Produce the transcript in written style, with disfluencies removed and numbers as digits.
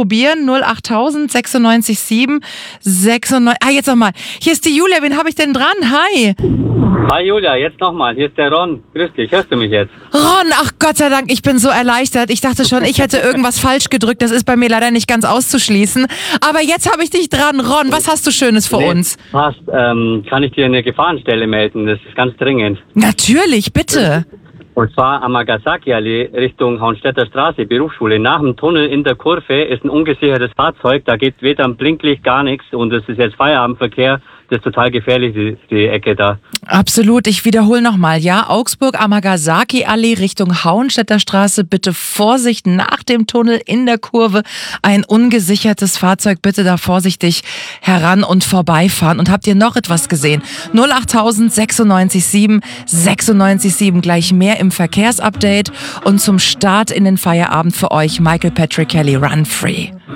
probieren. 08000 96 7 96. Jetzt nochmal. Hier ist die Julia. Wen habe ich denn dran? Hi. Hi Julia, jetzt nochmal. Hier ist der Ron. Grüß dich. Hörst du mich jetzt? Ron, ach Gott sei Dank, ich bin so erleichtert. Ich dachte schon, ich hätte irgendwas falsch gedrückt. Das ist bei mir leider nicht ganz auszuschließen. Aber jetzt habe ich dich dran. Ron, was hast du Schönes für uns? Passt. Kann ich dir eine Gefahrenstelle melden? Das ist ganz dringend. Natürlich, bitte. Und zwar am Nagasaki-Allee Richtung Hauenstädter Straße, Berufsschule. Nach dem Tunnel in der Kurve ist ein ungesichertes Fahrzeug. Da geht weder ein Blinklicht, gar nichts. Und es ist jetzt Feierabendverkehr. Das ist total gefährlich, die Ecke da. Absolut. Ich wiederhole nochmal. Ja, Augsburg, Nagasaki-Allee Richtung Hauenstädter Straße. Bitte Vorsicht nach dem Tunnel in der Kurve. Ein ungesichertes Fahrzeug. Bitte da vorsichtig heran und vorbeifahren. Und habt ihr noch etwas gesehen? 08000 96 7 96 7. Gleich mehr im Verkehrsupdate. Und zum Start in den Feierabend für euch Michael Patrick Kelly, Run Free.